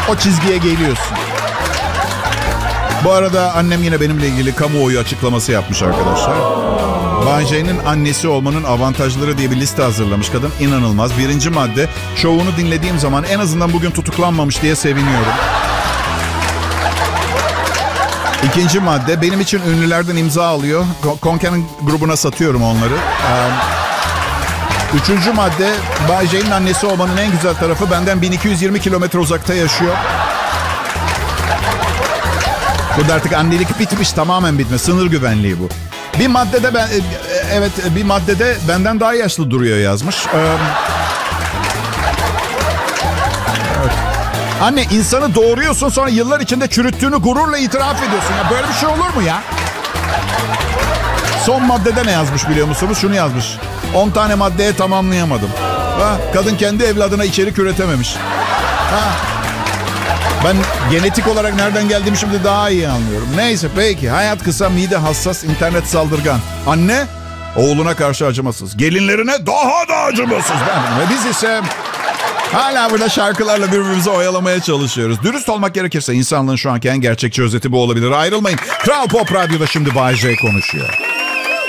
O çizgiye geliyorsun. Bu arada annem yine benimle ilgili kamuoyu açıklaması yapmış arkadaşlar. Bay J'nin annesi olmanın avantajları diye bir liste hazırlamış kadın. İnanılmaz. 1. madde, şovunu dinlediğim zaman en azından bugün tutuklanmamış diye seviniyorum. 2. madde, benim için ünlülerden imza alıyor. Konken'in grubuna satıyorum onları. 3. madde, Bay J'nin annesi olmanın en güzel tarafı, benden 1220 kilometre uzakta yaşıyor. Bu da artık annelik bitmiş, tamamen bitmiş. Sınır güvenliği bu. Bir maddede bir maddede benden daha yaşlı duruyor yazmış. Evet. Anne, insanı doğuruyorsun, sonra yıllar içinde çürüttüğünü gururla itiraf ediyorsun. Ya böyle bir şey olur mu ya? Son maddede ne yazmış biliyor musunuz? Şunu yazmış. 10 tane maddeye tamamlayamadım. Kadın kendi evladına içerik üretememiş. Ben genetik olarak nereden geldiğimi şimdi daha iyi anlıyorum. Neyse, peki. Hayat kısa, mide hassas, internet saldırgan. Anne, oğluna karşı acımasız. Gelinlerine daha da acımasız. Ve biz ise hala burada şarkılarla birbirimizi oyalamaya çalışıyoruz. Dürüst olmak gerekirse insanlığın şu anki en gerçekçi özeti bu olabilir. Ayrılmayın. Kral Pop Radyo'da şimdi Bay J konuşuyor.